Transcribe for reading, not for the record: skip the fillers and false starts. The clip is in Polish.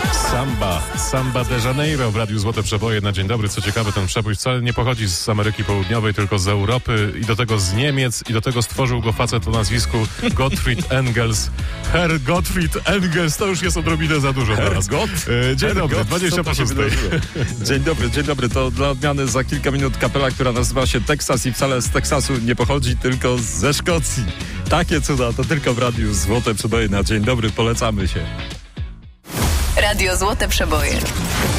Samba de Janeiro w Radiu Złote Przeboje na dzień dobry. Co ciekawe, ten przebój wcale nie pochodzi z Ameryki Południowej, tylko z Europy i do tego z Niemiec i do tego stworzył go facet o nazwisku Gottfried Engels. Herr Gottfried Engels, to już jest odrobinę za dużo teraz. Dzień dobry, 20 po 6. Dzień dobry. To dla odmiany za kilka minut kapela, która nazywa się Teksas i wcale z Teksasu nie pochodzi, tylko ze Szkocji. Takie cuda to tylko w Radiu Złote Przeboje na dzień dobry. Polecamy się. Radio Złote Przeboje.